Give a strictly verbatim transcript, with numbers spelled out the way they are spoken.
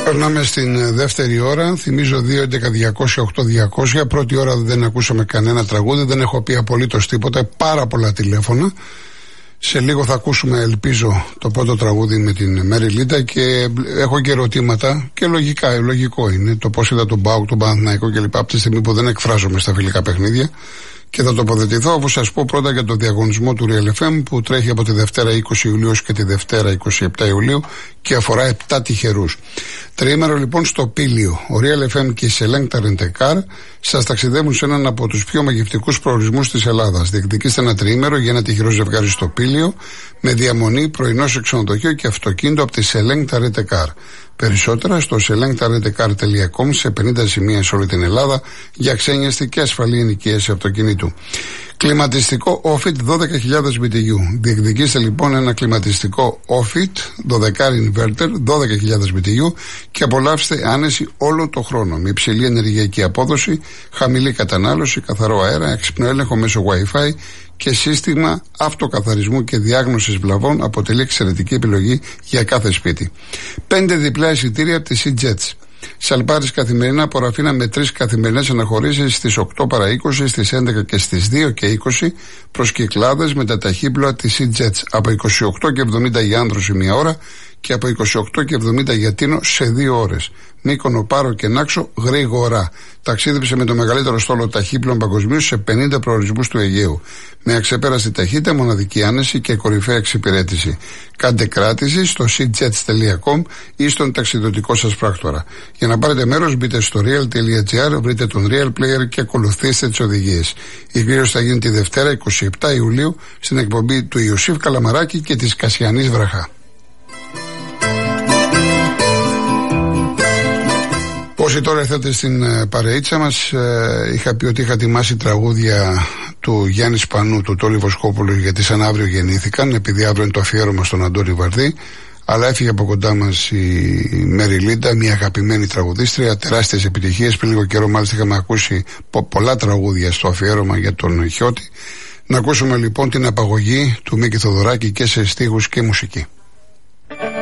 Περνάμε στην δεύτερη ώρα. Θυμίζω δύο έντεκα διακόσια οκτώ διακόσια. Πρώτη ώρα δεν ακούσαμε κανένα τραγούδι, δεν έχω πει απολύτως τίποτα. Πάρα πολλά τηλέφωνα. Σε λίγο θα ακούσουμε, ελπίζω, το πρώτο τραγούδι με την Μέρι Λίντα και έχω και ερωτήματα και λογικά, λογικό είναι το πώς είδα τον ΠΑΟΚ, τον Παναθηναϊκό κλπ. Από τη στιγμή που δεν εκφράζομαι στα φιλικά παιχνίδια. Και θα τοποθετηθώ, αφού σας πω πρώτα για τον διαγωνισμό του Real εφ εμ που τρέχει από τη Δευτέρα είκοσι Ιουλίου και τη Δευτέρα είκοσι επτά Ιουλίου και αφορά επτά τυχερούς. Τριήμερο λοιπόν στο Πήλιο. Ο Real εφ εμ και η Select Rent a Car σας ταξιδεύουν σε έναν από τους πιο μαγευτικούς προορισμούς της Ελλάδας. Διεκδικήστε ένα τριήμερο για ένα τυχερό ζευγάρι στο Πήλιο με διαμονή, πρωινό σε ξενοδοχείο και αυτοκίνητο από τη Select Rent a Car. Περισσότερα στο select rent a car τελεία com σε πενήντα σημεία σε όλη την Ελλάδα για ξένιαστη και ασφαλή ενοικίαση αυτοκινήτου. Κλιματιστικό Ofit δώδεκα χιλιάδες μπι τι γιου. Διεκδικήστε λοιπόν ένα κλιματιστικό Ofit δώδεκα inverter δώδεκα χιλιάδες μπι τι γιου και απολαύστε άνεση όλο το χρόνο με υψηλή ενεργειακή απόδοση, χαμηλή κατανάλωση, καθαρό αέρα, έξυπνο έλεγχο μέσω Wi-Fi και σύστημα αυτοκαθαρισμού και διάγνωσης βλαβών. Αποτελεί εξαιρετική επιλογή για κάθε σπίτι. Πέντε διπλά εισιτήρια από τη SeaJets. Σαλπάρις καθημερινά από Ραφίνα με τρεις καθημερινές αναχωρήσεις στις οκτώ παρά είκοσι, στις έντεκα και στις δύο και είκοσι προς Κυκλάδες με τα ταχύπλοα της SeaJets. Από είκοσι οκτώ και εβδομήντα για Άνδρωση μία ώρα και από είκοσι οκτώ και εβδομήντα για Τίνο σε δύο ώρες. Μύκονο, Πάρο και Νάξο γρήγορα. Ταξίδεψε με το μεγαλύτερο στόλο ταχύπλων παγκοσμίως σε πενήντα προορισμούς του Αιγαίου. Με αξεπέραστη ταχύτητα, μοναδική άνεση και κορυφαία εξυπηρέτηση. Κάντε κράτηση στο seajets τελεία com ή στον ταξιδιωτικό σας πράκτορα. Για να πάρετε μέρος, μπείτε στο real τελεία gr, βρείτε τον Real Player και ακολουθήστε τις οδηγίες. Η κλήρωση θα γίνει τη Δευτέρα είκοσι επτά Ιουλίου στην εκπομπή του Ιωσήφ Καλαμαράκη και της Κασιανής Βραχά. Όσοι τώρα ήρθατε στην ε, παρεΐτσα μας, ε, είχα πει ότι είχα ετοιμάσει τραγούδια του Γιάννη Σπανού, του Τόλι Βοσκόπουλου, γιατί σαν αύριο γεννήθηκαν, επειδή αύριο είναι το αφιέρωμα στον Αντώνη Βαρδί, αλλά έφυγε από κοντά μας η Μέρι Λίντα, μια αγαπημένη τραγουδίστρια, τεράστιες επιτυχίες. Πριν λίγο καιρό μάλιστα είχαμε ακούσει πο- πολλά τραγούδια στο αφιέρωμα για τον Χιώτη. Να ακούσουμε λοιπόν την απαγωγή του Μίκη Θοδωράκη και σε στίχους και μουσική.